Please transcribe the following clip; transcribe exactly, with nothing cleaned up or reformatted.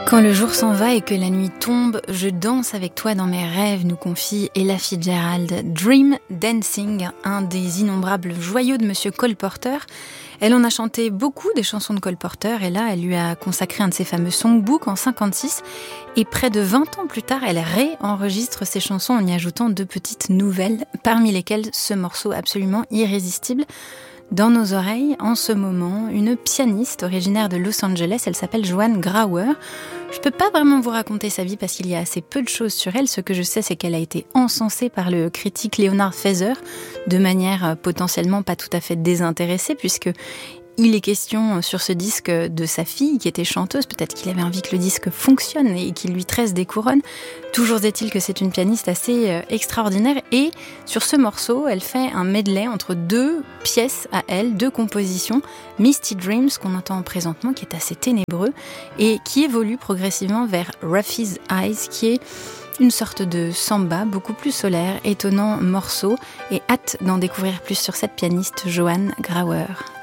Quand le jour s'en va et que la nuit tombe, je danse avec toi dans mes rêves, nous confie Ella Fitzgerald. Dream Dancing, un des innombrables joyaux de Monsieur Cole Porter. Elle en a chanté beaucoup des chansons de Cole Porter et là, elle lui a consacré un de ses fameux songbooks en cinquante-six. Et près de vingt ans plus tard, elle réenregistre ses chansons en y ajoutant deux petites nouvelles, parmi lesquelles ce morceau absolument irrésistible. Dans nos oreilles, en ce moment, une pianiste originaire de Los Angeles, elle s'appelle Joan Grauer. Je ne peux pas vraiment vous raconter sa vie parce qu'il y a assez peu de choses sur elle. Ce que je sais, c'est qu'elle a été encensée par le critique Leonard Feather de manière potentiellement pas tout à fait désintéressée, puisque il est question sur ce disque de sa fille qui était chanteuse. Peut-être qu'il avait envie que le disque fonctionne et qu'il lui tresse des couronnes. Toujours est-il que c'est une pianiste assez extraordinaire. Et sur ce morceau, elle fait un medley entre deux pièces à elle, deux compositions. Misty Dreams, qu'on entend présentement, qui est assez ténébreux et qui évolue progressivement vers Ruffy's Eyes, qui est une sorte de samba beaucoup plus solaire, étonnant morceau. Et hâte d'en découvrir plus sur cette pianiste, Joan Grauer.